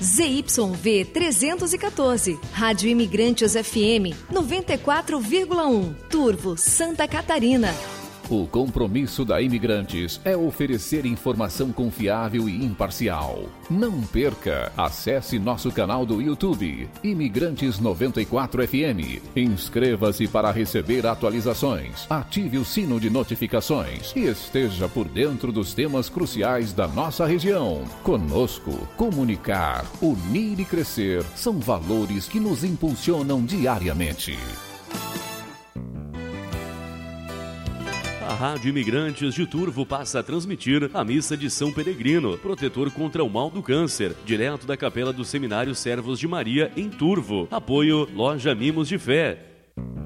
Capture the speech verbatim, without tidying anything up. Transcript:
Z Y V trezentos e quatorze, Rádio Imigrantes F M noventa e quatro vírgula um, Turvo, Santa Catarina. O compromisso da Imigrantes é oferecer informação confiável e imparcial. Não perca! Acesse nosso canal do YouTube, Imigrantes noventa e quatro F M. Inscreva-se para receber atualizações. Ative o sino de notificações e esteja por dentro dos temas cruciais da nossa região. Conosco, comunicar, unir e crescer são valores que nos impulsionam diariamente. A Rádio Imigrantes de Turvo passa a transmitir a Missa de São Peregrino, protetor contra o mal do câncer, direto da Capela do Seminário Servos de Maria, em Turvo. Apoio Loja Mimos de Fé.